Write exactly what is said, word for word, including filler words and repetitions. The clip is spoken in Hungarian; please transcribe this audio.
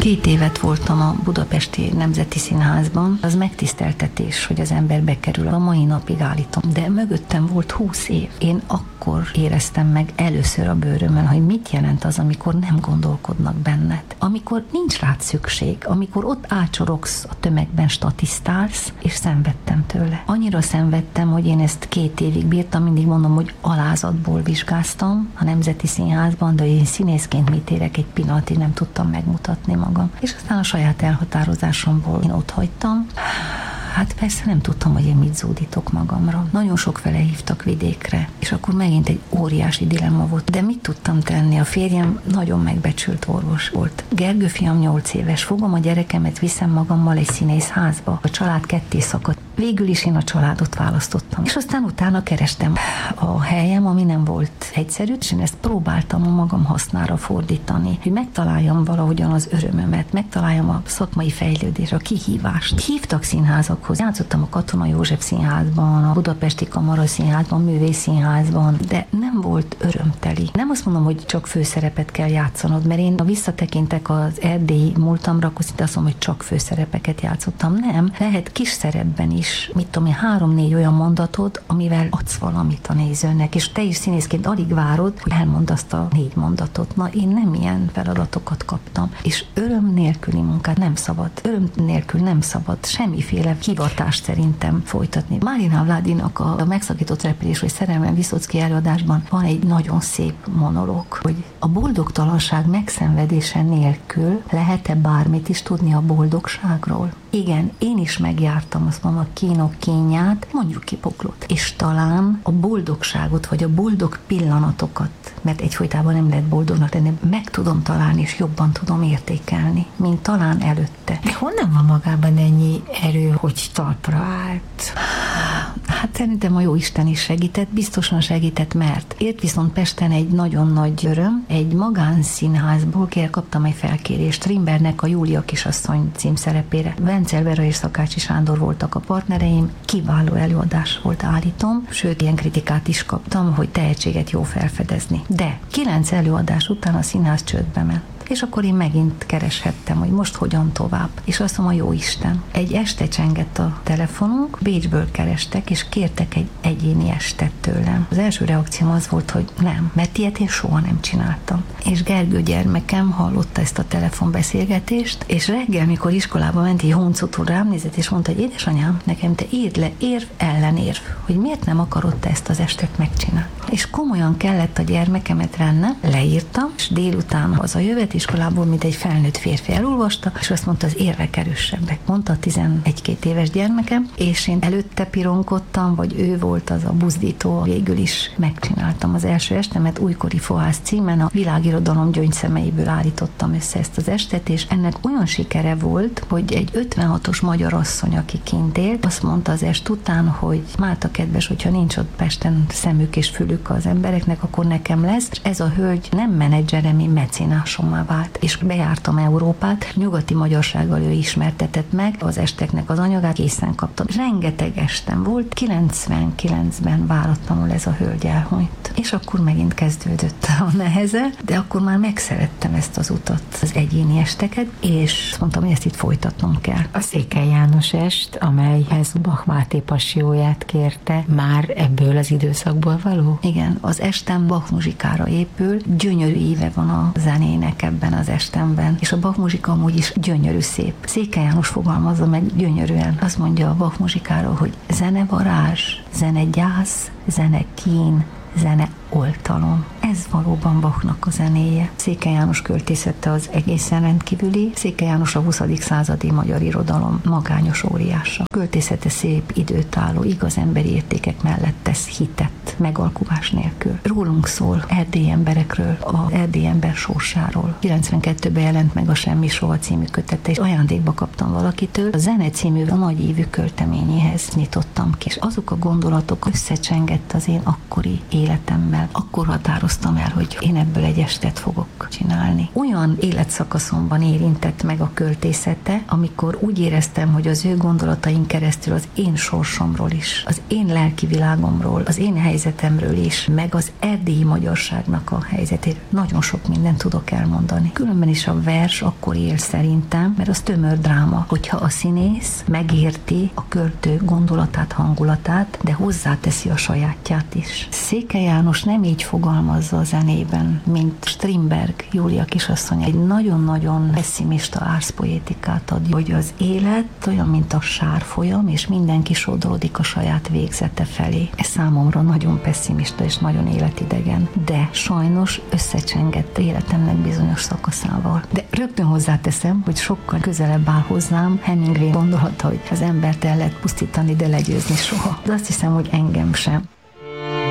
Két évet voltam a Budapesti Nemzeti Színházban. Az megtiszteltetés, hogy az ember bekerül. A mai napig állítom. De mögöttem volt húsz év. Én akkor éreztem meg először a bőrömön, hogy mit jelent az, amikor nem gondolkodnak benned. Amikor nincs rád szükség, amikor ott ácsorogsz a tömegben, statisztálsz, és szenvedtem tőle. Annyira szenvedtem, hogy én ezt két évig bírtam, mindig mondom, hogy alázatból vizsgáztam a Nemzeti Színházban, de én színészként mit érek, egy pillanatig nem tudtam megmutatni magam. És aztán a saját elhatározásomból én ott hagytam. Hát persze nem tudtam, hogy én mit zúdítok magamra. Nagyon sok fele hívtak vidékre, és akkor megint egy óriási dilemma volt. De mit tudtam tenni? A férjem nagyon megbecsült orvos volt. Gergő fiam nyolc éves, fogom a gyerekemet, viszem magammal egy színészházba. A család ketté szakadt. Végül is én a családot választottam. És aztán utána kerestem a helyem, ami nem volt egyszerű, és én ezt próbáltam a magam hasznára fordítani, hogy megtaláljam valahogyan az örömömet, megtaláljam a szakmai fejlődést, a kihívást. Hívtak színházakhoz, játszottam a Katona József Színházban, a Budapesti Kamaraszínházban, Művészszínházban, de nem volt örömteli. Nem azt mondom, hogy csak főszerepet kell játszanod, mert én, ha visszatekintek az erdélyi múltamra, akkor szinte azt mondom, hogy csak főszerepeket játszottam. Nem, lehet kis szerepben is. Mit tudom én, három-négy olyan mondatod, amivel adsz valamit a nézőnek, és te is színészként alig várod, hogy elmondd azt a négy mondatot. Na, én nem ilyen feladatokat kaptam, és öröm nélküli munkát nem szabad. Öröm nélkül nem szabad semmiféle hivatást szerintem folytatni. Márina Vládinak a, a Megszakított repülés, vagy Szerelmem Viszocki előadásban van egy nagyon szép monológ, hogy a boldogtalanság megszenvedése nélkül lehet-e bármit is tudni a boldogságról? Igen, én is megjártam, azt mondom, a kínok kínját, mondjuk ki Poklot. És talán a boldogságot, vagy a boldog pillanatokat, mert egyfolytában nem lehet boldognak lenni, meg tudom találni, és jobban tudom értékelni, mint talán előtte. De honnan van magában ennyi erő, hogy talpra állt? Hát szerintem a Jóisten is segített, biztosan segített, mert ért viszont Pesten egy nagyon nagy öröm, egy magánszínházból kaptam egy felkérést Strindbergnek a Júlia kisasszony címszerepére. Vencel Vera és Szakácsi Sándor voltak a partnereim, kiváló előadás volt, állítom, sőt, ilyen kritikát is kaptam, hogy tehetséget jó felfedezni. De kilenc előadás után a színház csődbe ment. És akkor én megint kereshettem, hogy most hogyan tovább. És azt mondom, a Jóisten. Egy este csengett a telefonunk, Bécsből kerestek, és kértek egy egyéni estet tőlem. Az első reakcióm az volt, hogy nem, mert ilyet én soha nem csináltam. És Gergő gyermekem hallotta ezt a telefonbeszélgetést, és reggel, mikor iskolába ment, egy huncutól rám nézett, és mondta, hogy édesanyám, nekem te írd le érv ellenérv, hogy miért nem akarod te ezt az estet megcsinálni. És komolyan kellett a gyermekemet renne, leírtam, és délután hazajövet, iskolából, mint egy felnőtt férfi elolvasta, és azt mondta, az érvek erősebbek. Mondta a tizenegy-két éves gyermekem, és én előtte pironkodtam, vagy ő volt az a buzdító, végül is megcsináltam az első estemet, Újkori Fohász címen, a világirodalom gyöngyszemeiből állítottam össze ezt az estet, és ennek olyan sikere volt, hogy egy ötvenhatos magyar asszony, aki kint élt, azt mondta az est után, hogy Málta kedves, hogyha nincs ott Pesten szemük és fülük az embereknek, akkor nekem lesz, és ez a hölgy nem menedzserem, én mecénásommal vált, és bejártam Európát, nyugati magyarsággal ő ismertetett meg az esteknek az anyagát, készen kaptam. Rengeteg estem volt, kilencvenkilencben váratlanul ez a hölgy elhunyt. És akkor megint kezdődött a neheze, de akkor már megszerettem ezt az utat, az egyéni esteket, és mondtam, hogy ezt itt folytatnom kell. A Székely János est, amelyhez Bach Máté Passióját kérte, már ebből az időszakból való? Igen, az estem Bach muzsikára épül, gyönyörű íve van a zenének ebben az estemben, és a Bach muzsika amúgy is gyönyörű szép. Székely János fogalmazza meg gyönyörűen. Azt mondja a Bach muzsikáról, hogy zene varázs, zene gyász, zene kín, zene oltalom. Ez valóban Bachnak a zenéje. Székely János költészete az egészen rendkívüli. Székely János a huszadik századi magyar irodalom magányos óriása. Költészete szép, időtálló, igaz emberi értékek mellett tesz hitet, megalkuvás nélkül. Rólunk szól, erdélyi emberekről, az erdélyi ember sorsáról. kilencvenkettőben jelent meg a Semmi Soha című kötete, és ajándékba kaptam valakitől. A Zene című a nagy ívű költeményéhez nyitottam ki, és azok a gondolatok összecsengett az én akkori életemben. szívemmel. Akkor határoztam el, hogy én ebből egy estet fogok csinálni. Olyan életszakaszomban érintett meg a költészete, amikor úgy éreztem, hogy az ő gondolatain keresztül az én sorsomról is, az én lelki világomról, az én helyzetemről is, meg az erdélyi magyarságnak a helyzetéről nagyon sok mindent tudok elmondani. Különben is a vers akkor él szerintem, mert az tömör dráma, hogyha a színész megérti a költő gondolatát, hangulatát, de hozzáteszi a sajátját is. Székely János nem így fogalmazza a zenében, mint Strindberg, Júlia kisasszonya. Egy nagyon-nagyon pessimista árszpoétikát ad, hogy az élet olyan, mint a sárfolyam, és mindenki sodródik a saját végzete felé. Ez számomra nagyon pessimista és nagyon életidegen, de sajnos összecsengett életemnek bizonyos szakaszával. De rögtön hozzáteszem, hogy sokkal közelebb áll hozzám Hemingway gondolata, hogy az embert el lehet pusztítani, de legyőzni soha. De azt hiszem, hogy engem sem.